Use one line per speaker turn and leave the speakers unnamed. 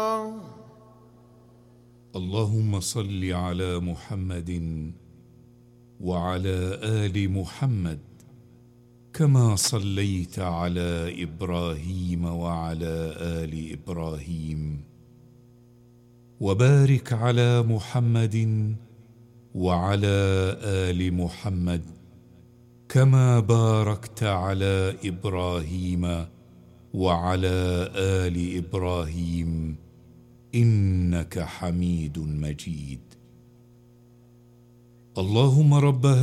اللهم صل على محمد وعلى آل محمد كما صليت على إبراهيم وعلى آل إبراهيم، وبارك على محمد وعلى آل محمد كما باركت على إبراهيم وعلى آل إبراهيم إنك حميد مجيد. اللهم رب